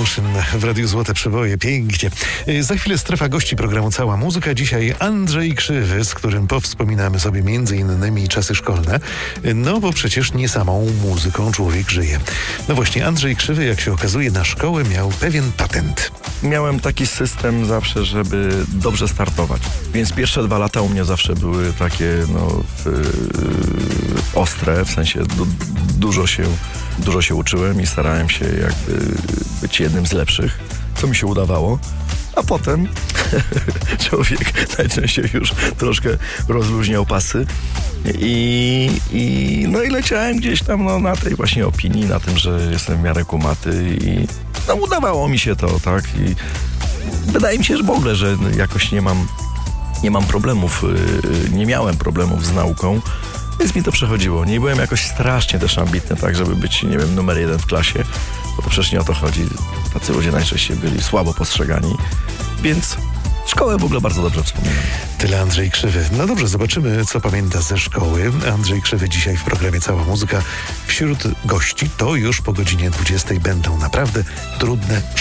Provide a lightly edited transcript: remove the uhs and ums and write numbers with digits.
Ocean w Radiu Złote Przeboje. Pięknie. Za chwilę strefa gości programu Cała Muzyka. Dzisiaj Andrzej Krzywy, z którym powspominamy sobie m.in. czasy szkolne. No bo przecież nie samą muzyką człowiek żyje. No właśnie, Andrzej Krzywy, jak się okazuje, na szkołę miał pewien patent. Miałem taki system zawsze, żeby dobrze startować. Więc pierwsze 2 lata u mnie zawsze były takie ostre, w sensie dużo się uczyłem i starałem się jakby być jednym z lepszych, co mi się udawało. A potem człowiek najczęściej już troszkę rozluźniał pasy i leciałem gdzieś tam na tej właśnie opinii, na tym, że jestem w miarę kumaty i udawało mi się to, tak? I wydaje mi się, że w ogóle, że jakoś nie mam problemów, nie miałem problemów z nauką, więc mi to przechodziło. Nie byłem jakoś strasznie też ambitny, tak, żeby być, nie wiem, numer 1 w klasie, bo to przecież nie o to chodzi. Tacy ludzie najczęściej byli słabo postrzegani, więc szkołę w ogóle bardzo dobrze wspominam. Tyle Andrzej Krzywy. No dobrze, zobaczymy, co pamięta ze szkoły. Andrzej Krzywy dzisiaj w programie Cała Muzyka. Wśród gości to już po godzinie 20 będą naprawdę trudne